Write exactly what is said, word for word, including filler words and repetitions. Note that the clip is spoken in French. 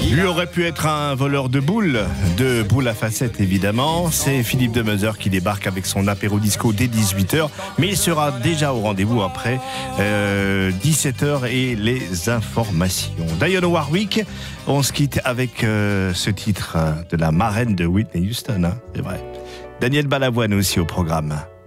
Lui aurait pu être un voleur de boules, de boules à facettes évidemment. C'est Philippe Demezer qui débarque avec son apéro disco dès dix-huit heures, mais il sera déjà au rendez-vous après euh, dix-sept heures et les informations. Dionne Warwick, on se quitte avec euh, ce titre de la marraine de Whitney Houston, hein, c'est vrai. Daniel Balavoine aussi au programme.